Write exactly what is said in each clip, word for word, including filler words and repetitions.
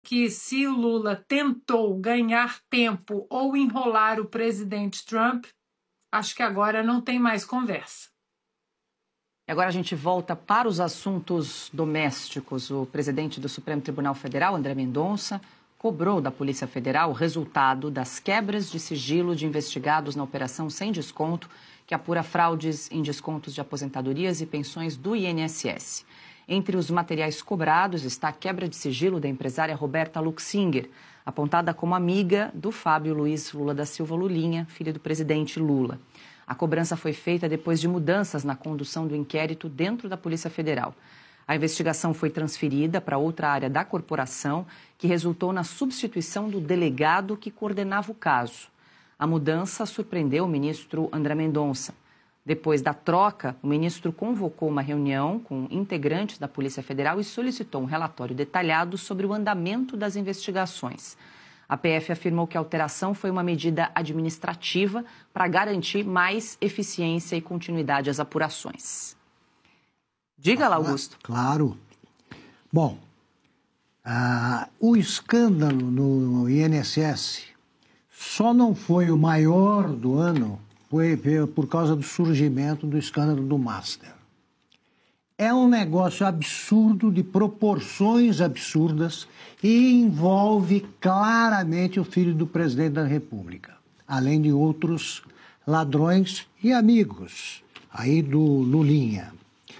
que se o Lula tentou ganhar tempo ou enrolar o presidente Trump, acho que agora não tem mais conversa. Agora a gente volta para os assuntos domésticos. O presidente do Supremo Tribunal Federal, André Mendonça, cobrou da Polícia Federal o resultado das quebras de sigilo de investigados na Operação Sem Desconto, que apura fraudes em descontos de aposentadorias e pensões do I N S S. Entre os materiais cobrados está a quebra de sigilo da empresária Roberta Luxinger, apontada como amiga do Fábio Luiz Lula da Silva Lulinha, filho do presidente Lula. A cobrança foi feita depois de mudanças na condução do inquérito dentro da Polícia Federal. A investigação foi transferida para outra área da corporação, que resultou na substituição do delegado que coordenava o caso. A mudança surpreendeu o ministro André Mendonça. Depois da troca, o ministro convocou uma reunião com integrantes da Polícia Federal e solicitou um relatório detalhado sobre o andamento das investigações. A P F afirmou que a alteração foi uma medida administrativa para garantir mais eficiência e continuidade às apurações. Diga lá, Augusto. Claro. Bom, uh, o escândalo no I N S S só não foi o maior do ano foi por causa do surgimento do escândalo do Master. É um negócio absurdo, de proporções absurdas, e envolve claramente o filho do presidente da República, além de outros ladrões e amigos aí do Lulinha.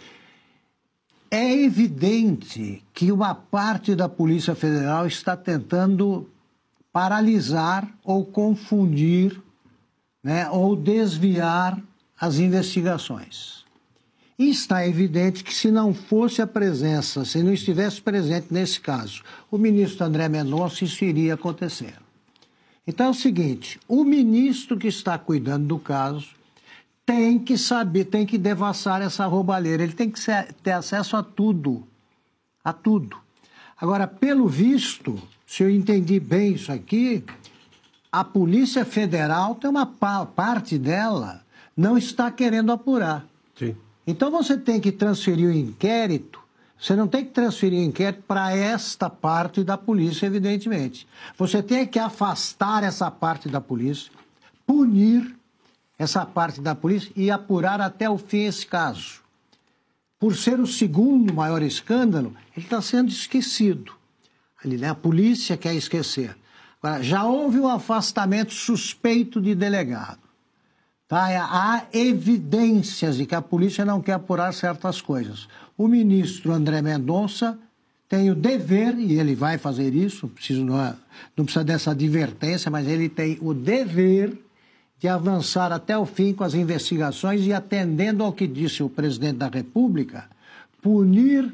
É evidente que uma parte da Polícia Federal está tentando paralisar ou confundir, né, ou desviar as investigações. E está evidente que se não fosse a presença, se não estivesse presente nesse caso, o ministro André Mendonça, isso iria acontecer. Então é o seguinte, o ministro que está cuidando do caso tem que saber, tem que devassar essa roubalheira, ele tem que ser, ter acesso a tudo, a tudo. Agora, pelo visto, se eu entendi bem isso aqui, a Polícia Federal tem uma parte dela não está querendo apurar. Sim. Então você tem que transferir o inquérito, você não tem que transferir o inquérito para esta parte da polícia, evidentemente. Você tem que afastar essa parte da polícia, punir essa parte da polícia e apurar até o fim esse caso. Por ser o segundo maior escândalo, ele está sendo esquecido. Ali, né? A polícia quer esquecer. Agora, já houve um afastamento suspeito de delegado. Tá? Há evidências de que a polícia não quer apurar certas coisas. O ministro André Mendonça tem o dever, e ele vai fazer isso, não precisa, não, é, não precisa dessa advertência, mas ele tem o dever de avançar até o fim com as investigações e, atendendo ao que disse o presidente da República, punir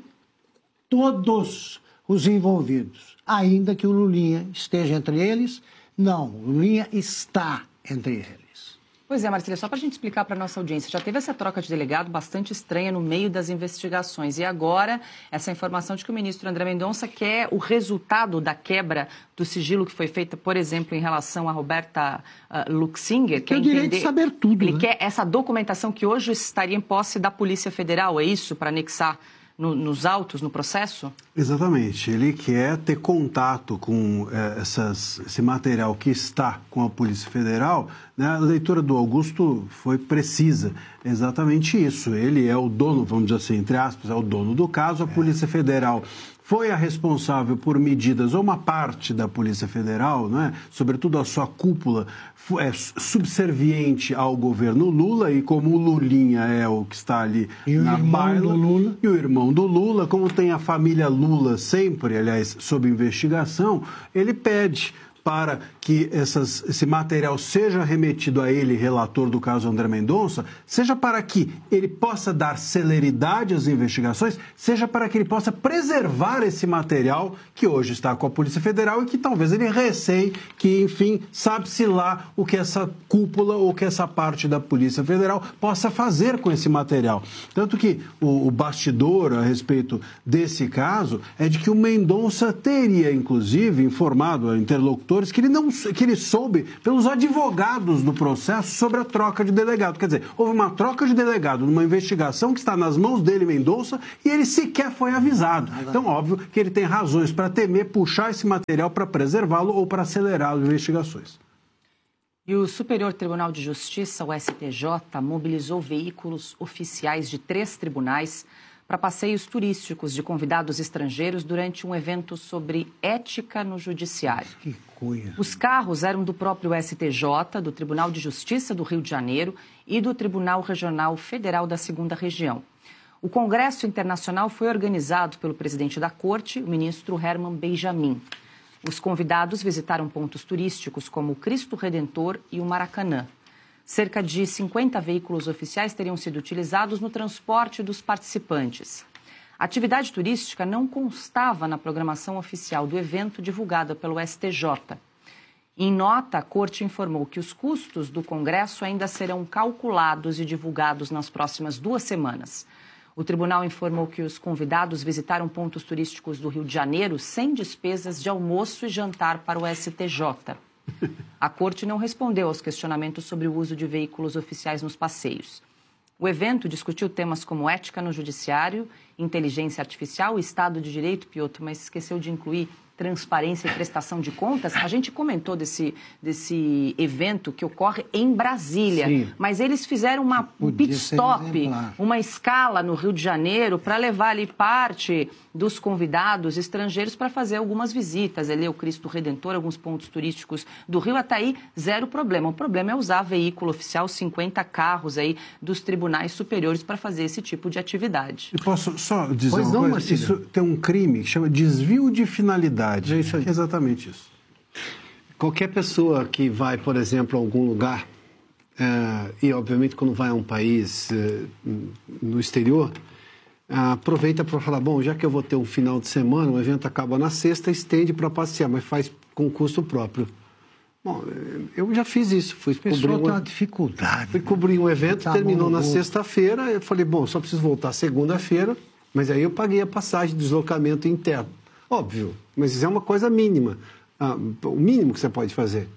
todos os envolvidos, ainda que o Lulinha esteja entre eles. Não, o Lulinha está entre eles. Pois é, Marcília, só para a gente explicar para a nossa audiência, já teve essa troca de delegado bastante estranha no meio das investigações e agora essa informação de que o ministro André Mendonça quer o resultado da quebra do sigilo que foi feita, por exemplo, em relação a Roberta uh, Luxinger. Tem o direito de saber tudo. Ele né? quer essa documentação que hoje estaria em posse da Polícia Federal, é isso, para anexar No, nos autos, no processo? Exatamente. Ele quer ter contato com é, essas, esse material que está com a Polícia Federal. Né? A leitura do Augusto foi precisa. É exatamente isso. Ele é o dono, vamos dizer assim, entre aspas, é o dono do caso. A Polícia Federal foi a responsável por medidas, ou uma parte da Polícia Federal, né? Sobretudo a sua cúpula, é subserviente ao governo Lula, e como o Lulinha é o que está ali e na baila, Lula. e o irmão do Lula, como tem a família Lula sempre, aliás, sob investigação, ele pede para que essas, esse material seja remetido a ele, relator do caso André Mendonça, seja para que ele possa dar celeridade às investigações, seja para que ele possa preservar esse material que hoje está com a Polícia Federal e que talvez ele receie que, enfim, sabe-se lá o que essa cúpula ou que essa parte da Polícia Federal possa fazer com esse material. Tanto que o, o bastidor a respeito desse caso é de que o Mendonça teria, inclusive, informado a interlocutor promotores que ele, não, que ele soube pelos advogados do processo sobre a troca de delegado. Quer dizer, houve uma troca de delegado numa investigação que está nas mãos dele, Mendonça, e ele sequer foi avisado. Então, óbvio que ele tem razões para temer puxar esse material para preservá-lo ou para acelerar as investigações. E o Superior Tribunal de Justiça, o S T J, mobilizou veículos oficiais de três tribunais para passeios turísticos de convidados estrangeiros durante um evento sobre ética no judiciário. Que coisa. Os carros eram do próprio S T J, do Tribunal de Justiça do Rio de Janeiro e do Tribunal Regional Federal da Segunda Região. O Congresso Internacional foi organizado pelo presidente da Corte, o ministro Herman Benjamin. Os convidados visitaram pontos turísticos como o Cristo Redentor e o Maracanã. Cerca de cinquenta veículos oficiais teriam sido utilizados no transporte dos participantes. A atividade turística não constava na programação oficial do evento divulgada pelo S T J. Em nota, a Corte informou que os custos do Congresso ainda serão calculados e divulgados nas próximas duas semanas. O tribunal informou que os convidados visitaram pontos turísticos do Rio de Janeiro sem despesas de almoço e jantar para o S T J. A Corte não respondeu aos questionamentos sobre o uso de veículos oficiais nos passeios. O evento discutiu temas como ética no judiciário, inteligência artificial e Estado de Direito, Piotr, mas esqueceu de incluir transparência e prestação de contas. A gente comentou desse, desse evento que ocorre em Brasília, Sim. mas eles fizeram uma, um pit stop, uma escala no Rio de Janeiro para levar ali parte dos convidados estrangeiros para fazer algumas visitas, ali o Cristo Redentor, alguns pontos turísticos do Rio. Até aí, zero problema. O problema é usar veículo oficial, cinquenta carros aí dos tribunais superiores para fazer esse tipo de atividade. E posso só dizer pois uma não, coisa? Marcílio. Isso tem um crime que chama desvio de finalidade. É isso aí. Exatamente isso. Qualquer pessoa que vai, por exemplo, a algum lugar, é, e obviamente quando vai a um país é, no exterior, aproveita para falar, bom, já que eu vou ter um final de semana, o evento acaba na sexta, estende para passear, mas faz com custo próprio. Bom, eu já fiz isso. Fui a pessoa cobrir tem um, uma dificuldade. Fui cobrir um evento, tá terminou na bom, sexta-feira, eu falei, bom, só preciso voltar segunda-feira, mas aí eu paguei a passagem de deslocamento interno. Óbvio, mas isso é uma coisa mínima. Ah, o mínimo que você pode fazer.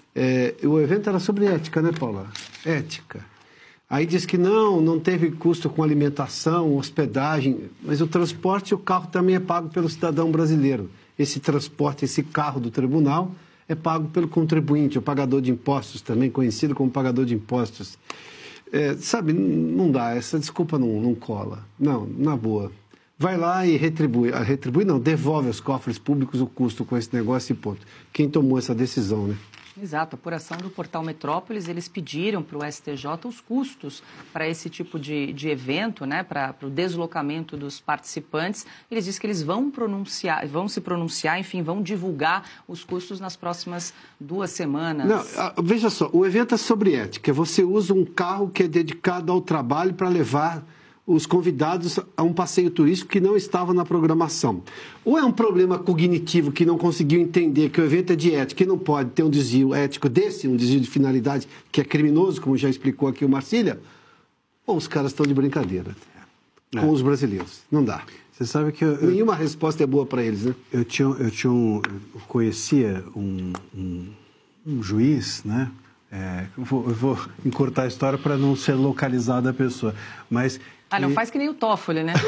É, o evento era sobre ética, né, Paula? Ética. Aí diz que não, não teve custo com alimentação, hospedagem, mas o transporte e o carro também é pago pelo cidadão brasileiro. Esse transporte, esse carro do tribunal é pago pelo contribuinte, o pagador de impostos também, conhecido como pagador de impostos. É, sabe, não dá, essa desculpa não, não cola. Não, na boa. Vai lá e retribui. Retribui não, devolve aos cofres públicos o custo com esse negócio e ponto. Quem tomou essa decisão, né? Exato, a apuração do Portal Metrópolis, eles pediram para o S T J os custos para esse tipo de, de evento, né, para o deslocamento dos participantes. Eles dizem que eles vão pronunciar, vão se pronunciar, enfim, vão divulgar os custos nas próximas duas semanas. Não, veja só, o evento é sobre ética. Você usa um carro que é dedicado ao trabalho para levar os convidados a um passeio turístico que não estava na programação. Ou é um problema cognitivo que não conseguiu entender que o evento é de ética e não pode ter um desvio ético desse, um desvio de finalidade que é criminoso, como já explicou aqui o Marcília, ou os caras estão de brincadeira é. com os brasileiros. Não dá. Você sabe que... Eu, Nenhuma eu, resposta é boa para eles, né? Eu, tinha, eu, tinha um, eu conhecia um, um, um juiz, né? É, eu, vou, eu vou encurtar a história para não ser localizada a pessoa, mas... Ah, não e... faz que nem o Toffoli, né?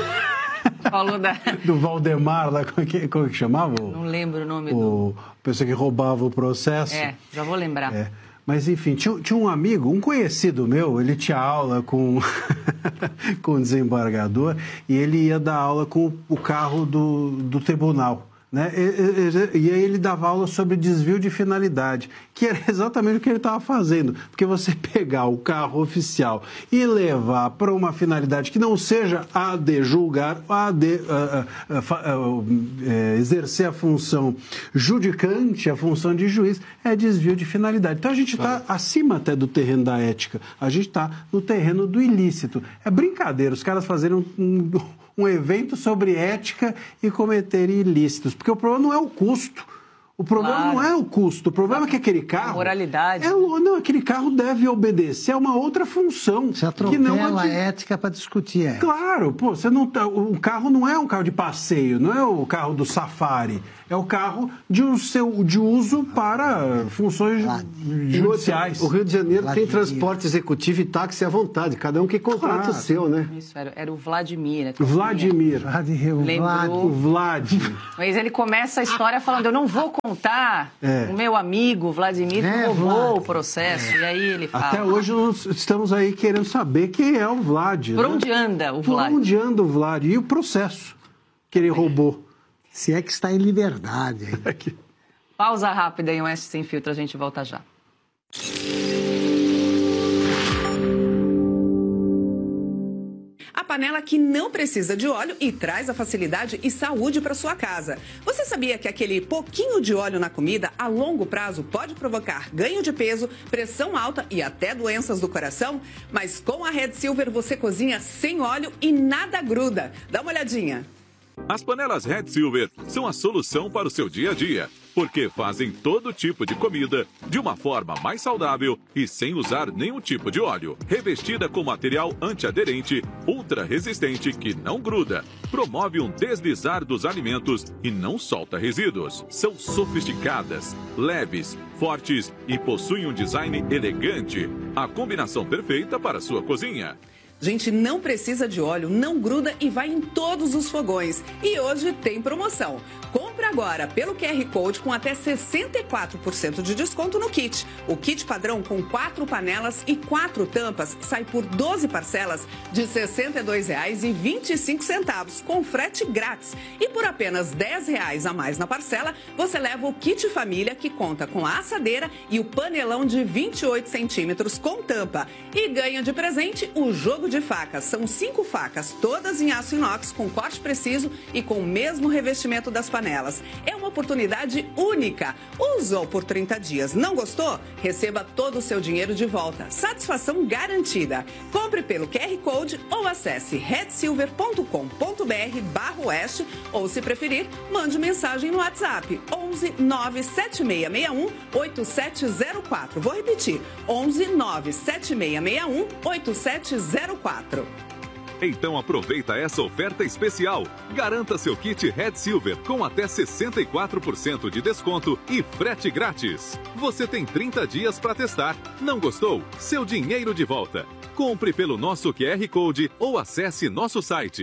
Falou da... Do Valdemar, lá, como que, como que chamava? Não lembro o nome o... do... A pessoa que roubava o processo. É, já vou lembrar. É. Mas, enfim, tinha, tinha um amigo, um conhecido meu, ele tinha aula com, com o desembargador e ele ia dar aula com o carro do, do tribunal. Né? E, e, e aí ele dava aula sobre desvio de finalidade, que era exatamente o que ele estava fazendo. Porque você pegar o carro oficial e levar para uma finalidade que não seja a de julgar, a de uh, uh, uh, uh, uh, exercer a função judicante, a função de juiz, é desvio de finalidade. Então a gente está acima até do terreno da ética, a gente está no terreno do ilícito. É brincadeira os caras fazerem um... um um evento sobre ética e cometerem ilícitos. Porque o problema não é o custo. O problema claro. não é o custo. O problema é que aquele carro... A moralidade. É, não, aquele carro deve obedecer a uma outra função. Você atropela que não a ética para discutir ética. Claro, pô, você não tá, o carro não é um carro de passeio, não é o carro do safari. É o carro de, um seu, de uso para funções judiciais. O Rio de Janeiro Vladimir. tem transporte executivo e táxi à vontade, cada um que contrata Claro. o seu, né? Isso, era, era o Vladimir. né? Vladimir. Vladimir, o Lembrou. Vlad. O Vlad. Mas ele começa a história falando, eu não vou contar É. o meu amigo Vladimir que É, roubou Vlad. o processo. E aí ele fala, Até hoje nós estamos aí querendo saber quem é o Vlad. por né? onde anda o Por Vlad? onde anda o Vlad? E o processo que ele roubou? Se é que está em liberdade. hein? Aqui. Pausa rápida em Oeste Sem Filtro, a gente volta já. A panela que não precisa de óleo e traz a facilidade e saúde para sua casa. Você sabia que aquele pouquinho de óleo na comida, a longo prazo, pode provocar ganho de peso, pressão alta e até doenças do coração? Mas com a Red Silver você cozinha sem óleo e nada gruda. Dá uma olhadinha. As panelas Red Silver são a solução para o seu dia a dia, porque fazem todo tipo de comida de uma forma mais saudável e sem usar nenhum tipo de óleo. Revestida com material antiaderente, ultra resistente que não gruda, promove um deslizar dos alimentos e não solta resíduos. São sofisticadas, leves, fortes e possuem um design elegante. A combinação perfeita para a sua cozinha. Gente, não precisa de óleo, não gruda e vai em todos os fogões. E hoje tem promoção. Compre agora pelo Q R Code com até sessenta e quatro por cento de desconto no kit. O kit padrão com quatro panelas e quatro tampas sai por doze parcelas de sessenta e dois reais e vinte e cinco centavos, com frete grátis. E por apenas dez reais a mais na parcela, você leva o kit família que conta com a assadeira e o panelão de vinte e oito centímetros com tampa. E ganha de presente o jogo de facas. São cinco facas, todas em aço inox, com corte preciso e com o mesmo revestimento das panelas. É uma oportunidade única. Usou por trinta dias, não gostou? Receba todo o seu dinheiro de volta. Satisfação garantida. Compre pelo Q R Code ou acesse red silver ponto com ponto br barra oeste ou, se preferir, mande mensagem no WhatsApp onze nove sete seis seis um oito sete zero quatro. Vou repetir, onze nove sete seis seis um oito sete zero quatro. Então aproveita essa oferta especial. Garanta seu kit Red Silver com até sessenta e quatro por cento de desconto e frete grátis. Você tem trinta dias para testar. Não gostou? Seu dinheiro de volta. Compre pelo nosso Q R Code ou acesse nosso site.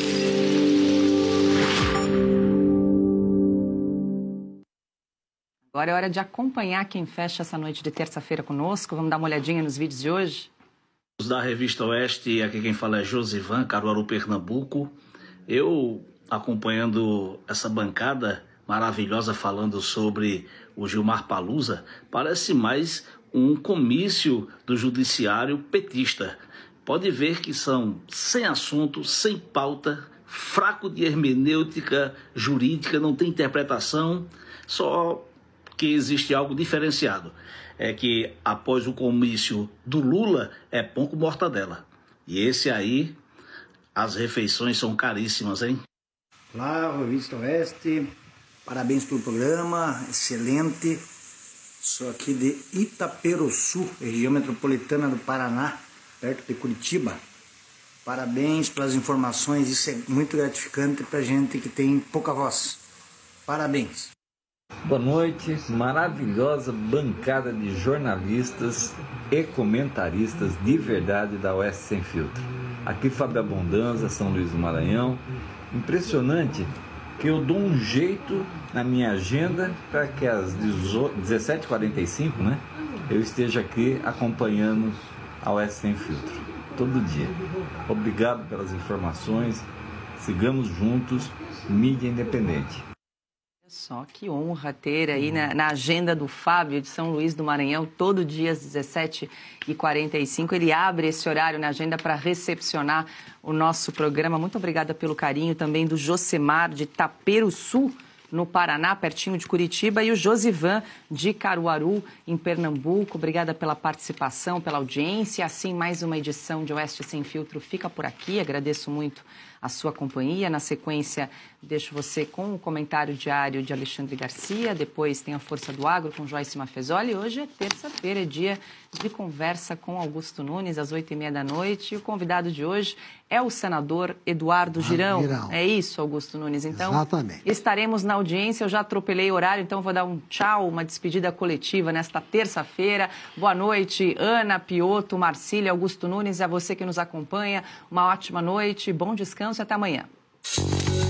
Agora é hora de acompanhar quem fecha essa noite de terça-feira conosco. Vamos dar uma olhadinha nos vídeos de hoje? Da Revista Oeste, aqui quem fala é Josivan, Caruaru, Pernambuco. Eu acompanhando essa bancada maravilhosa falando sobre o Gilmar Palusa, parece mais um comício do judiciário petista. Pode ver que são sem assunto, sem pauta, fraco de hermenêutica jurídica, não tem interpretação, só que existe algo diferenciado. É que após o comício do Lula, é pão com mortadela. E esse aí, as refeições são caríssimas, hein? Olá, Revista Oeste, parabéns pelo programa, excelente. Sou aqui de Itaperuçu, região metropolitana do Paraná, perto de Curitiba. Parabéns pelas informações, isso é muito gratificante para gente que tem pouca voz. Parabéns. Boa noite, maravilhosa bancada de jornalistas e comentaristas de verdade da Oeste Sem Filtro. Aqui Fábio Abundanza, São Luís do Maranhão. Impressionante que eu dou um jeito na minha agenda para que às dezessete e quarenta e cinco, né, eu esteja aqui acompanhando a Oeste Sem Filtro, todo dia. Obrigado pelas informações, sigamos juntos, mídia independente. Só que honra ter aí na, na agenda do Fábio de São Luís do Maranhão, todo dia às dezessete e quarenta e cinco. Ele abre esse horário na agenda para recepcionar o nosso programa. Muito obrigada pelo carinho também do Josemar de Itaperuçu, no Paraná, pertinho de Curitiba, e o Josivan de Caruaru, em Pernambuco. Obrigada pela participação, pela audiência. Assim, mais uma edição de Oeste Sem Filtro fica por aqui. Agradeço muito a sua companhia. Na sequência, deixo você com o comentário diário de Alexandre Garcia, depois tem a Força do Agro com Joyce Mafezoli. Hoje é terça-feira, é dia de conversa com Augusto Nunes, às oito e meia da noite. E o convidado de hoje é o senador Eduardo Girão. Girão. É isso, Augusto Nunes. Então, exatamente. Estaremos na audiência. Eu já atropelei o horário, então vou dar um tchau, uma despedida coletiva nesta terça-feira. Boa noite, Ana, Pioto, Marcília, Augusto Nunes, e a você que nos acompanha. Uma ótima noite, bom descanso e até amanhã.